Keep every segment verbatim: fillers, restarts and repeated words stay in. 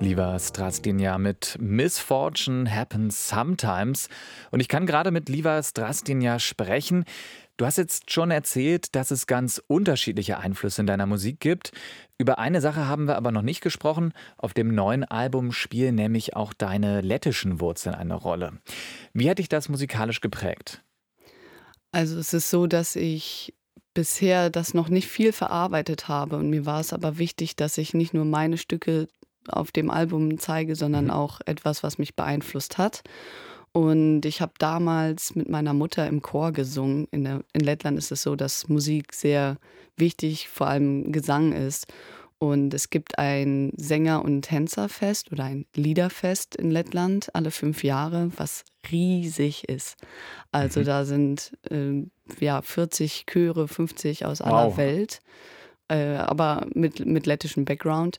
Lieber Strastinja mit Misfortune Happens Sometimes. Und ich kann gerade mit Lieber Strastinja sprechen. Du hast jetzt schon erzählt, dass es ganz unterschiedliche Einflüsse in deiner Musik gibt. Über eine Sache haben wir aber noch nicht gesprochen. Auf dem neuen Album spielen nämlich auch deine lettischen Wurzeln eine Rolle. Wie hat dich das musikalisch geprägt? Also, es ist so, dass ich bisher das noch nicht viel verarbeitet habe und mir war es aber wichtig, dass ich nicht nur meine Stücke auf dem Album zeige, sondern Mhm. auch etwas, was mich beeinflusst hat. Und ich habe damals mit meiner Mutter im Chor gesungen. In der in Lettland ist es so, dass Musik sehr wichtig, vor allem Gesang ist. Und es gibt ein Sänger und Tänzerfest oder ein Liederfest in Lettland alle fünf Jahre, was riesig ist. Also, Mhm. da sind, ähm, ja, vierzig Chöre, fünfzig aus aller Wow. Welt, äh, aber mit mit lettischem Background.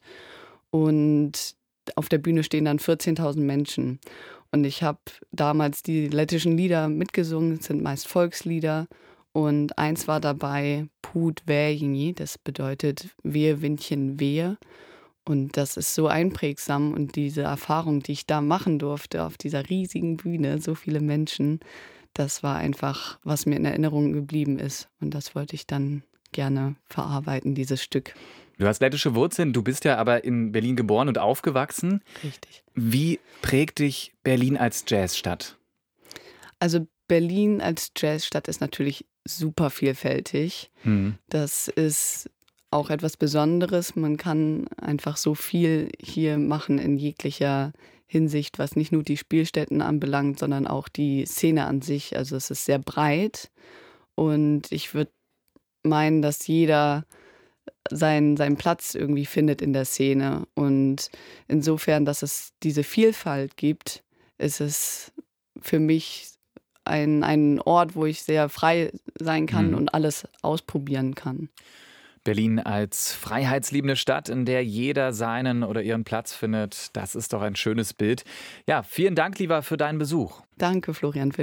Und auf der Bühne stehen dann vierzehntausend Menschen. Und ich habe damals die lettischen Lieder mitgesungen, es sind meist Volkslieder. Und eins war dabei Pūt vējiņi, das bedeutet Wehe, Windchen, wehe. Und das ist so einprägsam und diese Erfahrung, die ich da machen durfte auf dieser riesigen Bühne, so viele Menschen, das war einfach, was mir in Erinnerung geblieben ist. Und das wollte ich dann gerne verarbeiten, dieses Stück. Du hast lettische Wurzeln, du bist ja aber in Berlin geboren und aufgewachsen. Richtig. Wie prägt dich Berlin als Jazzstadt? Also Berlin als Jazzstadt ist natürlich super vielfältig. Mhm. Das ist auch etwas Besonderes. Man kann einfach so viel hier machen in jeglicher Hinsicht, was nicht nur die Spielstätten anbelangt, sondern auch die Szene an sich. Also es ist sehr breit und ich würde meinen, dass jeder seinen seinen Platz irgendwie findet in der Szene. Und insofern, dass es diese Vielfalt gibt, ist es für mich ein ein Ort, wo ich sehr frei sein kann Mhm. und alles ausprobieren kann. Berlin als freiheitsliebende Stadt, in der jeder seinen oder ihren Platz findet, das ist doch ein schönes Bild. Ja, vielen Dank, lieber, für deinen Besuch. Danke, Florian, für